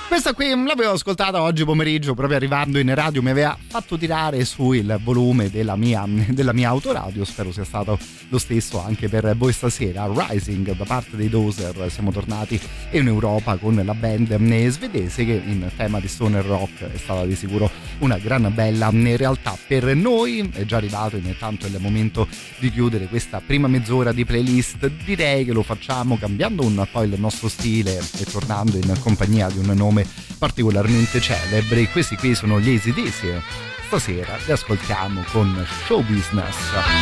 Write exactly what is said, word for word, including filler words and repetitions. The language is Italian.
Questa qui l'avevo ascoltata oggi pomeriggio, proprio arrivando in radio mi aveva fatto tirare su il volume della mia, della mia autoradio. Spero sia stato lo stesso anche per voi stasera. Rising da parte dei Dozer, siamo tornati in Europa con la band svedese che in tema di stoner rock è stata di sicuro una gran bella realtà per noi. È già arrivato intanto il momento di chiudere questa prima mezz'ora di playlist. Direi che lo facciamo cambiando un po' il nostro stile e tornando in compagnia di un nome particolarmente celebri. Questi qui sono gli A C/D C. Stasera li ascoltiamo con Show Business.